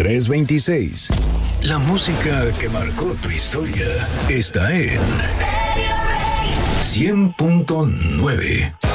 326. La música que marcó tu historia está en 100.9.